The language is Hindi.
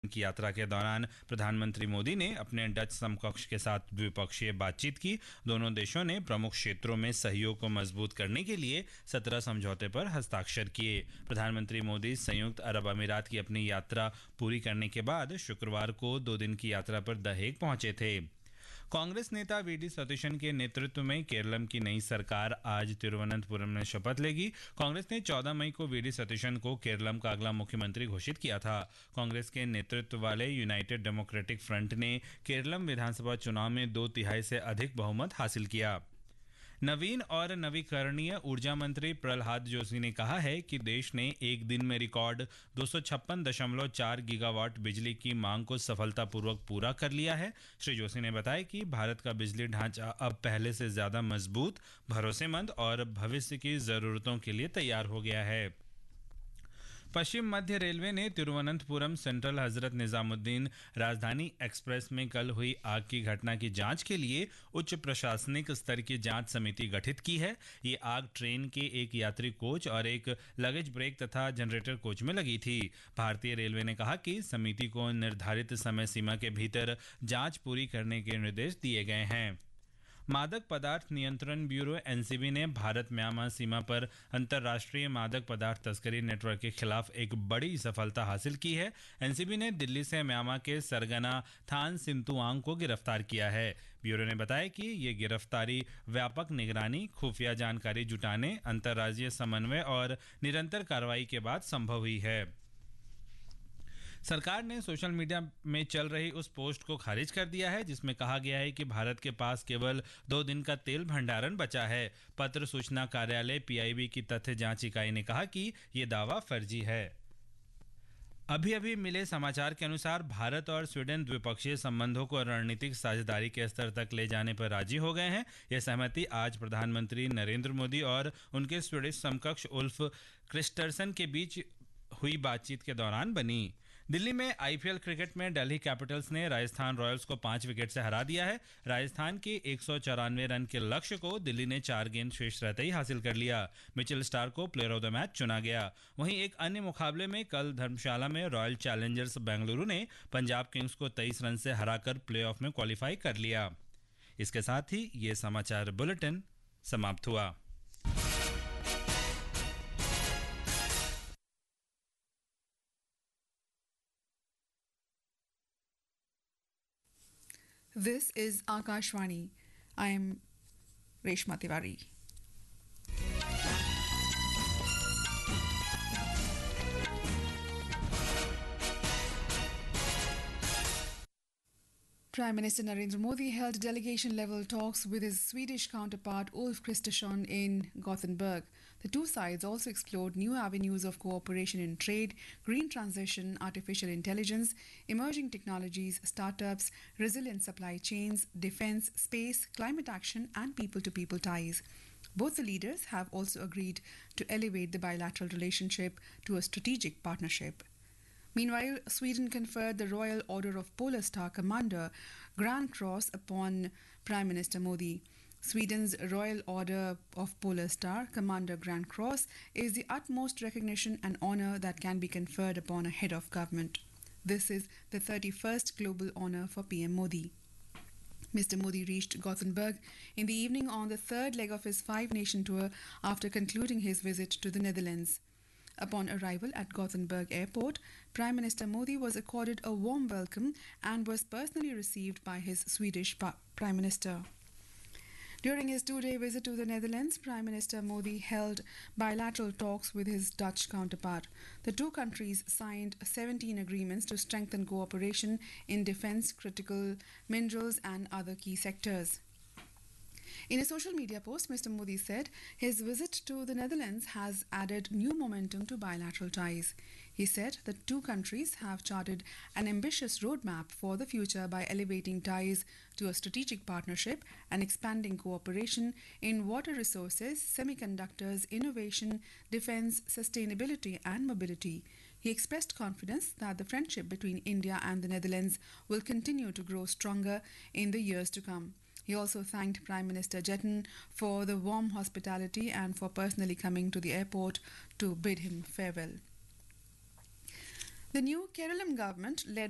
की यात्रा के दौरान प्रधानमंत्री मोदी ने अपने डच समकक्ष के साथ द्विपक्षीय बातचीत की। दोनों देशों ने प्रमुख क्षेत्रों में सहयोग को मजबूत करने के लिए 17 समझौते पर हस्ताक्षर किए। प्रधानमंत्री मोदी संयुक्त अरब अमीरात की अपनी यात्रा पूरी करने के बाद शुक्रवार को 2 दिन की यात्रा पर द हेग पहुंचे थे। कांग्रेस नेता वीडी सतीशन के नेतृत्व में केरलम की नई सरकार आज तिरुवनंतपुरम में शपथ लेगी। कांग्रेस ने 14 मई को वीडी सतीशन को केरलम का अगला मुख्यमंत्री घोषित किया था। कांग्रेस के नेतृत्व वाले यूनाइटेड डेमोक्रेटिक फ्रंट ने केरलम विधानसभा चुनाव में 2/3 से अधिक बहुमत हासिल किया। नवीन और नवीकरणीय ऊर्जा मंत्री प्रहलाद जोशी ने कहा है कि देश ने एक दिन में रिकॉर्ड 256.4 गीगावाट बिजली की मांग को सफलतापूर्वक पूरा कर लिया है। श्री जोशी ने बताया कि भारत का बिजली ढांचा अब पहले से ज्यादा मजबूत, भरोसेमंद और भविष्य की जरूरतों के लिए तैयार हो गया है। पश्चिम मध्य रेलवे ने तिरुवनंतपुरम सेंट्रल हजरत निजामुद्दीन राजधानी एक्सप्रेस में कल हुई आग की घटना की जांच के लिए उच्च प्रशासनिक स्तर की जांच समिति गठित की है। ये आग ट्रेन के एक यात्री कोच और एक लगेज ब्रेक तथा जनरेटर कोच में लगी थी। भारतीय रेलवे ने कहा कि समिति को निर्धारित समय सीमा के भीतर जांच पूरी करने के निर्देश दिए गए हैं। मादक पदार्थ नियंत्रण ब्यूरो एनसीबी ने भारत म्यांमार सीमा पर अंतर्राष्ट्रीय मादक पदार्थ तस्करी नेटवर्क के खिलाफ एक बड़ी सफलता हासिल की है। एनसीबी ने दिल्ली से म्यांमार के सरगना थान सिंतुआंग को गिरफ्तार किया है। ब्यूरो ने बताया कि ये गिरफ्तारी व्यापक निगरानी, खुफिया जानकारी जुटाने, अंतर्राज्यीय समन्वय और निरंतर कार्रवाई के बाद संभव हुई है। सरकार ने सोशल मीडिया में चल रही उस पोस्ट को खारिज कर दिया है जिसमें कहा गया है कि भारत के पास केवल 2 दिन का तेल भंडारण बचा है। पत्र सूचना कार्यालय पीआईबी की तथ्य जांच इकाई ने कहा कि यह दावा फर्जी है। अभी मिले समाचार के अनुसार भारत और स्वीडन द्विपक्षीय संबंधों को रणनीतिक साझेदारी के स्तर तक ले जाने पर राजी हो गए हैं। यह सहमति आज प्रधानमंत्री नरेंद्र मोदी और उनके स्वीडिश समकक्ष उल्फ क्रिस्टरसन के बीच हुई बातचीत के दौरान बनी। दिल्ली में आईपीएल क्रिकेट में दिल्ली कैपिटल्स ने राजस्थान रॉयल्स को 5 विकेट से हरा दिया है। राजस्थान के 194 रन के लक्ष्य को दिल्ली ने 4 गेंद शेष रहते ही हासिल कर लिया। मिचेल स्टार्क को प्लेयर ऑफ द मैच चुना गया। वहीं एक अन्य मुकाबले में कल धर्मशाला में रॉयल चैलेंजर्स बेंगलुरु ने पंजाब किंग्स को 23 रन से हराकर प्लेऑफ में क्वालिफाई कर लिया। इसके साथ ही ये समाचार बुलेटिन समाप्त हुआ। This is Akashvani. I am Reshma Tiwari. Prime Minister Narendra Modi held delegation-level talks with his Swedish counterpart Ulf Kristersson in Gothenburg. The two sides also explored new avenues of cooperation in trade, green transition, artificial intelligence, emerging technologies, startups, resilient supply chains, defense, space, climate action, and people-to-people ties. Both the leaders have also agreed to elevate the bilateral relationship to a strategic partnership. Meanwhile, Sweden conferred the Royal Order of Polar Star Commander Grand Cross upon Prime Minister Modi. Sweden's Royal Order of Polar Star Commander Grand Cross is the utmost recognition and honor that can be conferred upon a head of government. This is the 31st global honor for PM Modi. Mr. Modi reached Gothenburg in the evening on the third leg of his 5-nation tour after concluding his visit to the Netherlands. Upon arrival at Gothenburg Airport, Prime Minister Modi was accorded a warm welcome and was personally received by his Swedish Prime Minister. During his 2-day visit to the Netherlands, Prime Minister Modi held bilateral talks with his Dutch counterpart. The two countries signed 17 agreements to strengthen cooperation in defense, critical minerals, and other key sectors. In a social media post, Mr. Modi said his visit to the Netherlands has added new momentum to bilateral ties. He said the two countries have charted an ambitious roadmap for the future by elevating ties to a strategic partnership and expanding cooperation in water resources, semiconductors, innovation, defense, sustainability, and mobility. He expressed confidence that the friendship between India and the Netherlands will continue to grow stronger in the years to come. He also thanked Prime Minister Jetten for the warm hospitality and for personally coming to the airport to bid him farewell. The new Kerala government, led